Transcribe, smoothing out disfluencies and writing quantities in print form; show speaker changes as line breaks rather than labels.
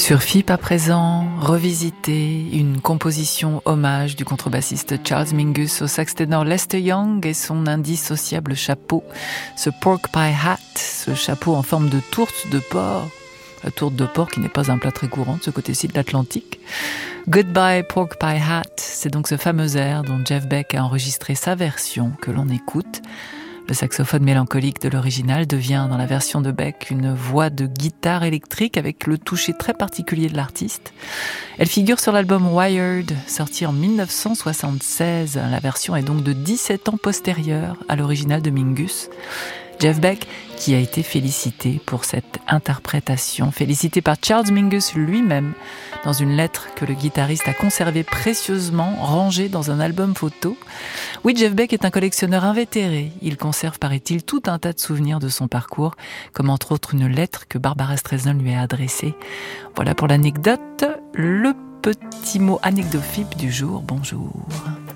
Sur FIP à présent, revisiter une composition hommage du contrebassiste Charles Mingus au sax ténor Lester Young et son indissociable chapeau, ce pork pie hat, ce chapeau en forme de tourte de porc. La tourte de porc qui n'est pas un plat très courant de ce côté-ci de l'Atlantique. Goodbye Pork Pie Hat, c'est donc ce fameux air dont Jeff Beck a enregistré sa version que l'on écoute. Le saxophone mélancolique de l'original devient, dans la version de Beck, une voix de guitare électrique avec le toucher très particulier de l'artiste. Elle figure sur l'album Wired, sorti en 1976. La version est donc de 17 ans postérieure à l'original de Mingus. Jeff Beck, qui a été félicité pour cette interprétation, félicité par Charles Mingus lui-même, dans une lettre que le guitariste a conservée précieusement, rangée dans un album photo. Oui, Jeff Beck est un collectionneur invétéré. Il conserve, paraît-il, tout un tas de souvenirs de son parcours, comme entre autres une lettre que Barbara Streisand lui a adressée. Voilà pour l'anecdote, le petit mot anecdophile du jour. Bonjour.